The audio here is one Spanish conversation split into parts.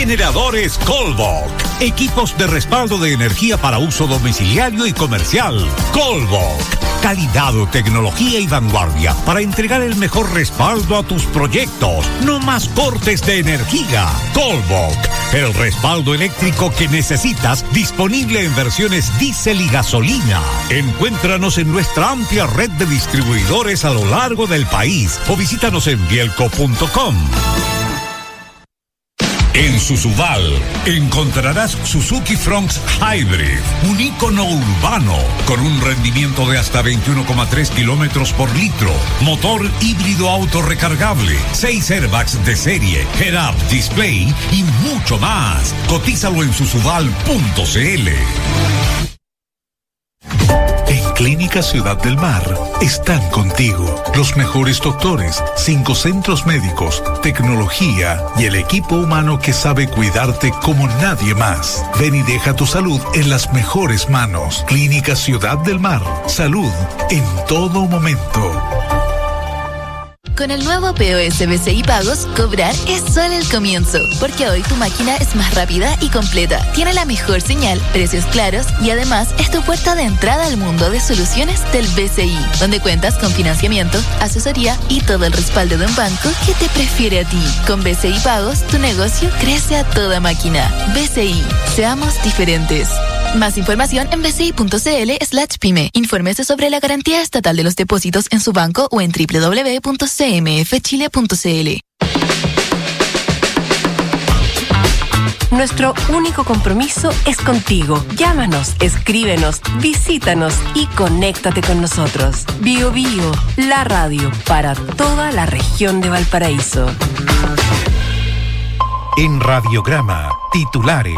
Generadores Colbok. Equipos de respaldo de energía para uso domiciliario y comercial. Colbok. Calidad, tecnología y vanguardia para entregar el mejor respaldo a tus proyectos. No más cortes de energía. Colbok. El respaldo eléctrico que necesitas, disponible en versiones diésel y gasolina. Encuéntranos en nuestra amplia red de distribuidores a lo largo del país o visítanos en bielco.com. En Susubal encontrarás Suzuki Fronx Hybrid, un ícono urbano con un rendimiento de hasta 21,3 kilómetros por litro, motor híbrido autorrecargable, 6 airbags de serie, head-up display y mucho más. Cotízalo en susubal.cl. En Clínica Ciudad del Mar están contigo los mejores doctores, 5 centros médicos, tecnología y el equipo humano que sabe cuidarte como nadie más. Ven y deja tu salud en las mejores manos. Clínica Ciudad del Mar. Salud en todo momento. Con el nuevo POS BCI Pagos, cobrar es solo el comienzo, porque hoy tu máquina es más rápida y completa, tiene la mejor señal, precios claros y además es tu puerta de entrada al mundo de soluciones del BCI, donde cuentas con financiamiento, asesoría y todo el respaldo de un banco que te prefiere a ti. Con BCI Pagos, tu negocio crece a toda máquina. BCI, seamos diferentes. Más información en bci.cl/pyme. Infórmese sobre la garantía estatal de los depósitos en su banco o en www.cmfchile.cl. Nuestro único compromiso es contigo. Llámanos, escríbenos, visítanos y conéctate con nosotros. Bio Bio, la radio para toda la región de Valparaíso. En Radiograma, titulares.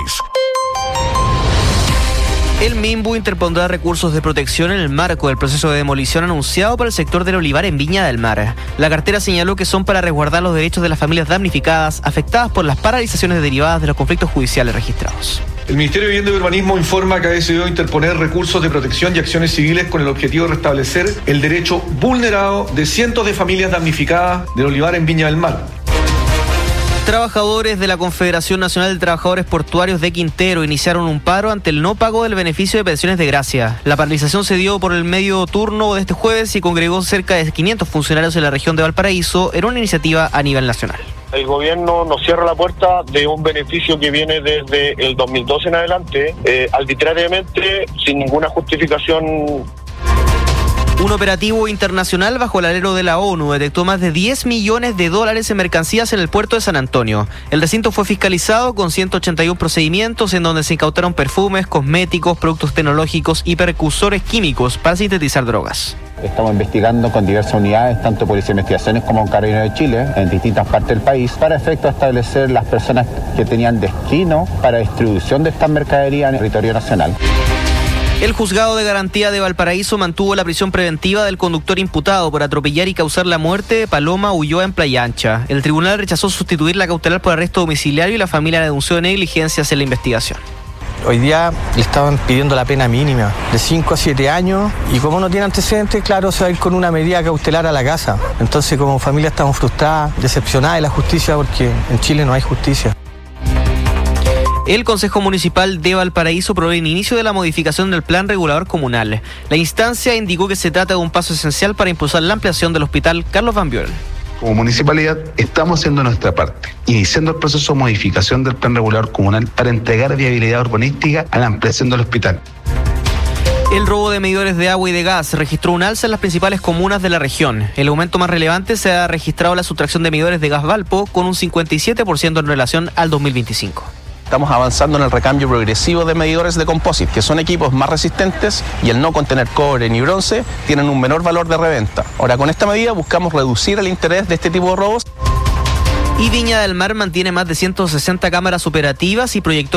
El MIMBU interpondrá recursos de protección en el marco del proceso de demolición anunciado para el sector del olivar en Viña del Mar. La cartera señaló que son para resguardar los derechos de las familias damnificadas, afectadas por las paralizaciones derivadas de los conflictos judiciales registrados. El Ministerio de Vivienda y Urbanismo informa que ha decidido interponer recursos de protección y acciones civiles con el objetivo de restablecer el derecho vulnerado de cientos de familias damnificadas del olivar en Viña del Mar. Trabajadores de la Confederación Nacional de Trabajadores Portuarios de Quintero iniciaron un paro ante el no pago del beneficio de pensiones de gracia. La paralización se dio por el medio turno de este jueves y congregó cerca de 500 funcionarios en la región de Valparaíso en una iniciativa a nivel nacional. El gobierno nos cierra la puerta de un beneficio que viene desde el 2012 en adelante, arbitrariamente, sin ninguna justificación. Un operativo internacional bajo el alero de la ONU detectó más de $10 millones en mercancías en el puerto de San Antonio. El recinto fue fiscalizado con 181 procedimientos en donde se incautaron perfumes, cosméticos, productos tecnológicos y precursores químicos para sintetizar drogas. Estamos investigando con diversas unidades, tanto Policía de Investigaciones como Carabineros de Chile, en distintas partes del país, para efecto de establecer las personas que tenían destino para distribución de estas mercaderías en el territorio nacional. El juzgado de garantía de Valparaíso mantuvo la prisión preventiva del conductor imputado por atropellar y causar la muerte de Paloma Ulloa en Playa Ancha. El tribunal rechazó sustituir la cautelar por arresto domiciliario y la familia denunció negligencias en la investigación. Hoy día le estaban pidiendo la pena mínima de 5 a 7 años y como no tiene antecedentes, claro, se va a ir con una medida cautelar a la casa. Entonces como familia estamos frustradas, decepcionadas de la justicia porque en Chile no hay justicia. El Consejo Municipal de Valparaíso aprobó el inicio de la modificación del Plan Regulador Comunal. La instancia indicó que se trata de un paso esencial para impulsar la ampliación del Hospital Carlos Van Buren. Como municipalidad estamos haciendo nuestra parte, iniciando el proceso de modificación del Plan Regulador Comunal para entregar viabilidad urbanística a la ampliación del hospital. El robo de medidores de agua y de gas registró un alza en las principales comunas de la región. El aumento más relevante se ha registrado la sustracción de medidores de gas Valpo con un 57% en relación al 2025. Estamos avanzando en el recambio progresivo de medidores de composite, que son equipos más resistentes y al no contener cobre ni bronce, tienen un menor valor de reventa. Ahora, con esta medida buscamos reducir el interés de este tipo de robos. Y Viña del Mar mantiene más de 160 cámaras operativas y proyectó